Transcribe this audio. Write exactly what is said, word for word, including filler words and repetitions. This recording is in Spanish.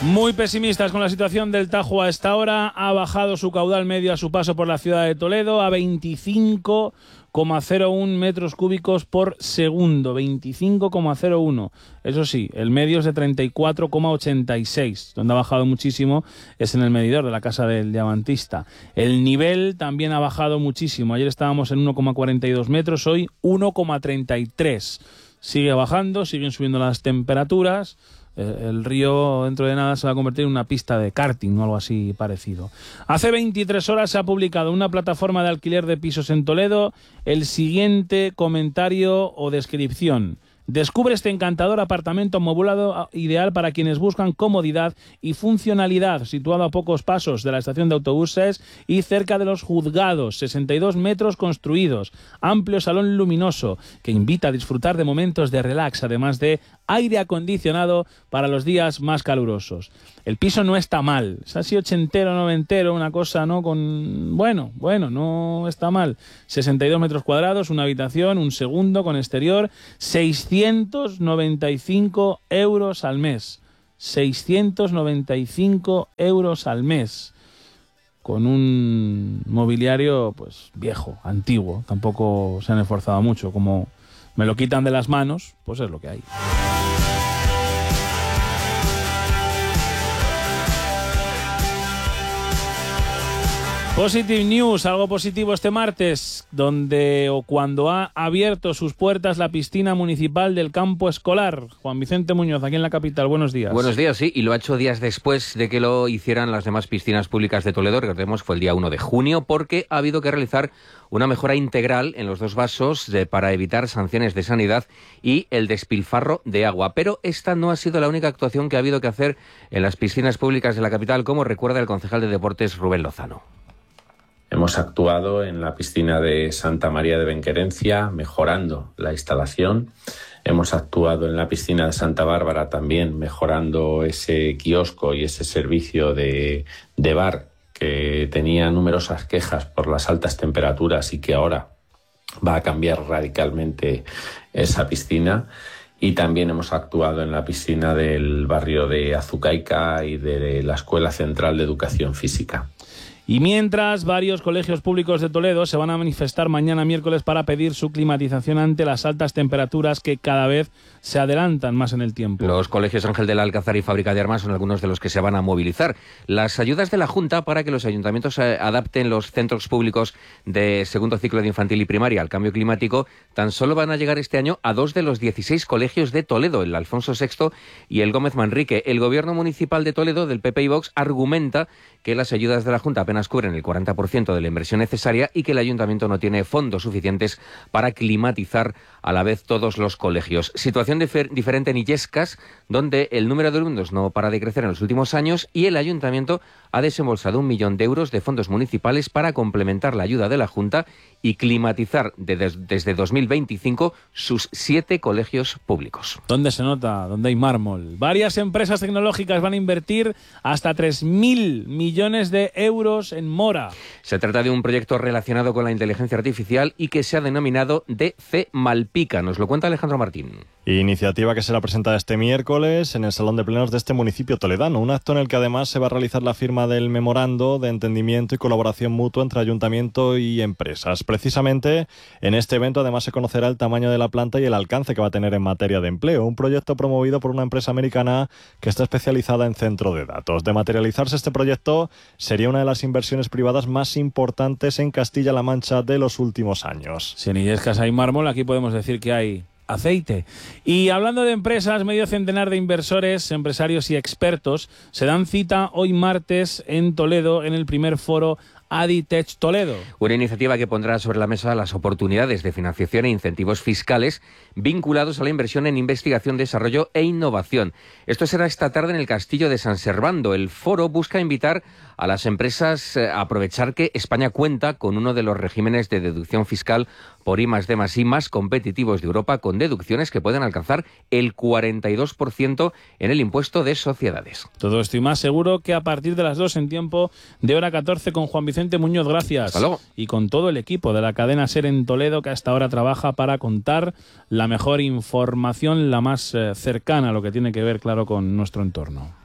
Muy pesimistas con la situación del Tajo a esta hora. Ha bajado su caudal medio a su paso por la ciudad de Toledo a veinticinco coma cero uno metros cúbicos por segundo. veinticinco coma cero uno. Eso sí, el medio es de treinta y cuatro coma ochenta y seis. Donde ha bajado muchísimo es en el medidor de la Casa del Diamantista. El nivel también ha bajado muchísimo. Ayer estábamos en uno coma cuarenta y dos metros, hoy uno coma treinta y tres. Sigue bajando, siguen subiendo las temperaturas. El río dentro de nada se va a convertir en una pista de karting o algo así parecido. Hace veintitrés horas se ha publicado en una plataforma de alquiler de pisos en Toledo el siguiente comentario o descripción. Descubre este encantador apartamento amoblado ideal para quienes buscan comodidad y funcionalidad, situado a pocos pasos de la estación de autobuses y cerca de los juzgados, sesenta y dos metros construidos, amplio salón luminoso que invita a disfrutar de momentos de relax, además de aire acondicionado para los días más calurosos. El piso no está mal, es así ochentero, noventero, una cosa, ¿no? Con bueno, bueno, no está mal. sesenta y dos metros cuadrados, una habitación, un segundo con exterior, seiscientos noventa y cinco euros al mes. seiscientos noventa y cinco euros al mes. Con un mobiliario, pues, viejo, antiguo. Tampoco se han esforzado mucho. Como me lo quitan de las manos, pues es lo que hay. Positive News, algo positivo este martes, donde o cuando ha abierto sus puertas la piscina municipal del campo escolar. Juan Vicente Muñoz, aquí en la capital, buenos días. Buenos días, sí, y lo ha hecho días después de que lo hicieran las demás piscinas públicas de Toledo. Recordemos, fue el día uno de junio, porque ha habido que realizar una mejora integral en los dos vasos de, para evitar sanciones de sanidad y el despilfarro de agua. Pero esta no ha sido la única actuación que ha habido que hacer en las piscinas públicas de la capital, como recuerda el concejal de Deportes, Rubén Lozano. Hemos actuado en la piscina de Santa María de Benquerencia, mejorando la instalación. Hemos actuado en la piscina de Santa Bárbara también, mejorando ese kiosco y ese servicio de, de bar que tenía numerosas quejas por las altas temperaturas y que ahora va a cambiar radicalmente esa piscina. Y también hemos actuado en la piscina del barrio de Azucaica y de la Escuela Central de Educación Física. Y mientras, varios colegios públicos de Toledo se van a manifestar mañana miércoles para pedir su climatización ante las altas temperaturas que cada vez se adelantan más en el tiempo. Los colegios Ángel del Alcázar y Fábrica de Armas son algunos de los que se van a movilizar. Las ayudas de la Junta para que los ayuntamientos adapten los centros públicos de segundo ciclo de infantil y primaria al cambio climático tan solo van a llegar este año a dos de los dieciséis colegios de Toledo, el Alfonso sexto y el Gómez Manrique. El gobierno municipal de Toledo, del P P y Vox, argumenta que las ayudas de la Junta apenas cubren el cuarenta por ciento de la inversión necesaria y que el ayuntamiento no tiene fondos suficientes para climatizar a la vez todos los colegios. Situación difer- diferente en Illescas, donde el número de alumnos no para de crecer en los últimos años y el ayuntamiento ha desembolsado un millón de euros de fondos municipales para complementar la ayuda de la Junta y climatizar de des- desde dos mil veinticinco sus siete colegios públicos. ¿Dónde se nota? ¿Dónde hay mármol? Varias empresas tecnológicas van a invertir hasta tres mil millones de euros en Mora. Se trata de un proyecto relacionado con la inteligencia artificial y que se ha denominado D C Malpica. Nos lo cuenta Alejandro Martín. Iniciativa que será presentada este miércoles en el Salón de Plenos de este municipio toledano. Un acto en el que además se va a realizar la firma del memorando de entendimiento y colaboración mutua entre ayuntamiento y empresas. Precisamente en este evento además se conocerá el tamaño de la planta y el alcance que va a tener en materia de empleo. Un proyecto promovido por una empresa americana que está especializada en centro de datos. De materializarse este proyecto, sería una de las inversiones privadas más importantes en Castilla-La Mancha de los últimos años. Si en Illescas hay mármol, aquí podemos decir que hay aceite. Y hablando de empresas, medio centenar de inversores, empresarios y expertos se dan cita hoy martes en Toledo en el primer foro Aditech Toledo. Una iniciativa que pondrá sobre la mesa las oportunidades de financiación e incentivos fiscales vinculados a la inversión en investigación, desarrollo e innovación. Esto será esta tarde en el Castillo de San Servando. El foro busca invitar a las empresas a aprovechar que España cuenta con uno de los regímenes de deducción fiscal por I más D más I más competitivos de Europa, con deducciones que pueden alcanzar el cuarenta y dos por ciento en el impuesto de sociedades. Todo esto y más seguro que a partir de las dos en tiempo de hora catorce con Juan Vicente Muñoz. Gracias. Hasta luego. Y con todo el equipo de la cadena SER en Toledo, que hasta ahora trabaja para contar la mejor información, la más eh, cercana a lo que tiene que ver, claro, con nuestro entorno.